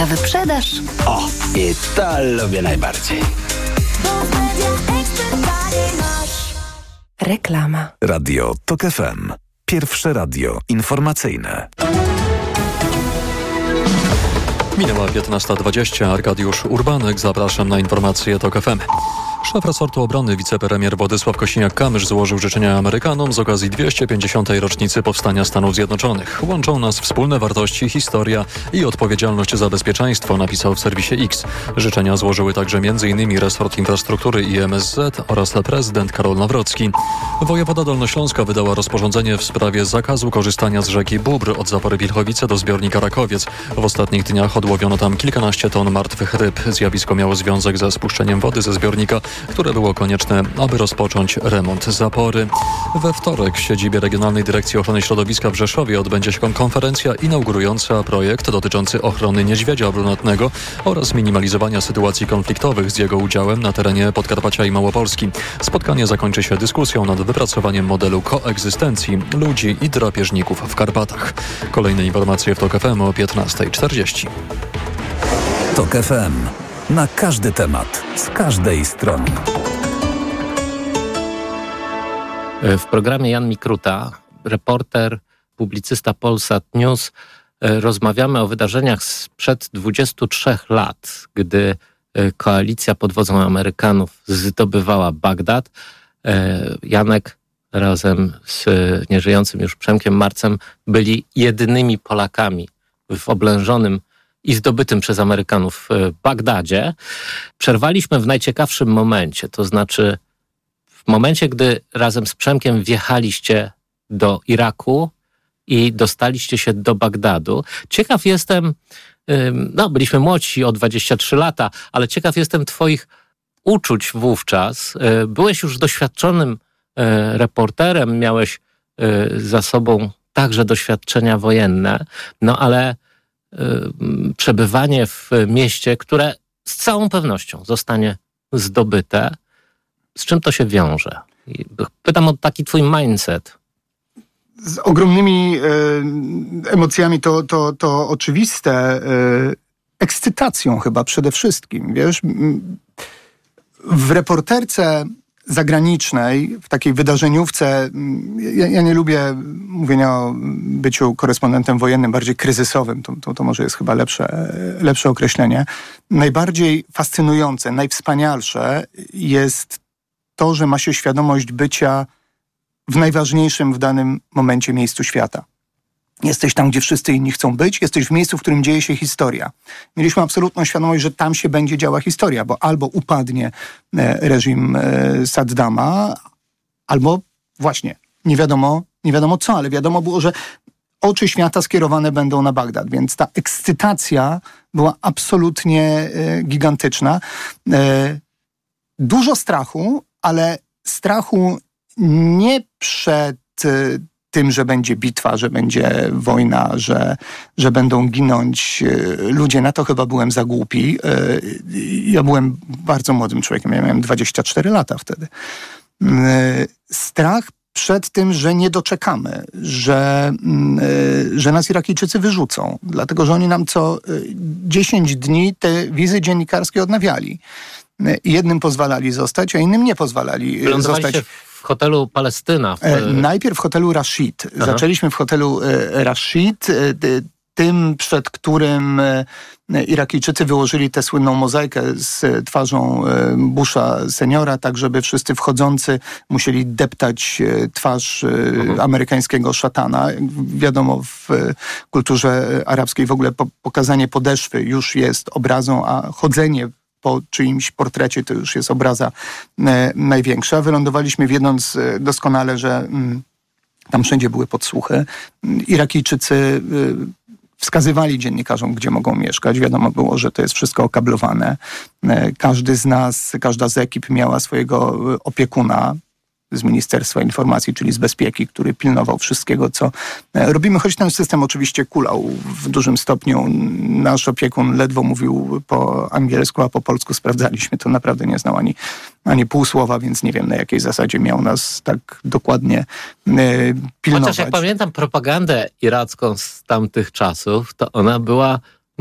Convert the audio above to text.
Wyprzedaż. O, i to lubię najbardziej. Reklama. Radio TOK FM. Pierwsze radio informacyjne. Minęła 15:20. Arkadiusz Urbanek. Zapraszam na informacje TOK FM. Szef resortu obrony, wicepremier Władysław Kosiniak-Kamysz złożył życzenia Amerykanom z okazji 250. rocznicy powstania Stanów Zjednoczonych. Łączą nas wspólne wartości, historia i odpowiedzialność za bezpieczeństwo, napisał w serwisie X. Życzenia złożyły także m.in. resort infrastruktury i MSZ oraz prezydent Karol Nawrocki. Wojewoda Dolnośląska wydała rozporządzenie w sprawie zakazu korzystania z rzeki Bóbr od zapory Wilchowice do zbiornika Rakowiec. W ostatnich dniach odłowiono tam kilkanaście ton martwych ryb. Zjawisko miało związek ze spuszczeniem wody ze zbiornika, które było konieczne, aby rozpocząć remont zapory. We wtorek w siedzibie Regionalnej Dyrekcji Ochrony Środowiska w Rzeszowie odbędzie się konferencja inaugurująca projekt dotyczący ochrony niedźwiedzia brunatnego oraz minimalizowania sytuacji konfliktowych z jego udziałem na terenie Podkarpacia i Małopolski. Spotkanie zakończy się dyskusją nad wypracowaniem modelu koegzystencji ludzi i drapieżników w Karpatach. Kolejne informacje w TOK FM o 15:40. TOK FM. Na każdy temat, z każdej strony. W programie Jan Mikruta, reporter, publicysta Polsat News, rozmawiamy o wydarzeniach sprzed 23 lat, gdy koalicja pod wodzą Amerykanów zdobywała Bagdad. Janek razem z nieżyjącym już Przemkiem Marcem byli jedynymi Polakami w oblężonym i zdobytym przez Amerykanów Bagdadzie. Przerwaliśmy w najciekawszym momencie, to znaczy w momencie, gdy razem z Przemkiem wjechaliście do Iraku i dostaliście się do Bagdadu. Ciekaw jestem, byliśmy młodsi o 23 lata, ale ciekaw jestem twoich uczuć wówczas. Byłeś już doświadczonym reporterem, miałeś za sobą także doświadczenia wojenne, ale przebywanie w mieście, które z całą pewnością zostanie zdobyte. Z czym to się wiąże? Pytam o taki twój mindset. Z ogromnymi emocjami to oczywiste. Ekscytacją chyba przede wszystkim. Wiesz, w reporterce zagranicznej, w takiej wydarzeniówce, ja nie lubię mówienia o byciu korespondentem wojennym, bardziej kryzysowym, to może jest chyba lepsze określenie. Najbardziej fascynujące, najwspanialsze jest to, że ma się świadomość bycia w najważniejszym w danym momencie miejscu świata. Jesteś tam, gdzie wszyscy inni chcą być, jesteś w miejscu, w którym dzieje się historia. Mieliśmy absolutną świadomość, że tam się będzie działa historia, bo albo upadnie reżim Saddama, albo właśnie nie wiadomo co, ale wiadomo było, że oczy świata skierowane będą na Bagdad, więc ta ekscytacja była absolutnie gigantyczna. Dużo strachu, ale strachu nie przed tym, że będzie bitwa, że będzie wojna, że będą ginąć ludzie. Na to chyba byłem za głupi. Ja byłem bardzo młodym człowiekiem. Ja miałem 24 lata wtedy. Strach przed tym, że nie doczekamy, że nas Irakijczycy wyrzucą. Dlatego, że oni nam co 10 dni te wizy dziennikarskie odnawiali. Jednym pozwalali zostać, a innym nie pozwalali zostać. W hotelu Palestyna. Najpierw w hotelu Rashid. Aha. Zaczęliśmy w hotelu Rashid, tym przed którym Irakijczycy wyłożyli tę słynną mozaikę z twarzą Busha seniora, tak żeby wszyscy wchodzący musieli deptać twarz amerykańskiego szatana. Wiadomo, w kulturze arabskiej w ogóle pokazanie podeszwy już jest obrazą, a chodzenie po czyimś portrecie to już jest obraza największa. Wylądowaliśmy wiedząc doskonale, że tam wszędzie były podsłuchy. Irakijczycy wskazywali dziennikarzom, gdzie mogą mieszkać. Wiadomo było, że to jest wszystko okablowane. Każdy z nas, każda z ekip miała swojego opiekuna z Ministerstwa Informacji, czyli z Bezpieki, który pilnował wszystkiego, co robimy, choć ten system oczywiście kulał w dużym stopniu. Nasz opiekun ledwo mówił po angielsku, a po polsku sprawdzaliśmy. To naprawdę nie znał ani pół słowa, więc nie wiem, na jakiej zasadzie miał nas tak dokładnie pilnować. Chociaż jak pamiętam propagandę iracką z tamtych czasów, to ona była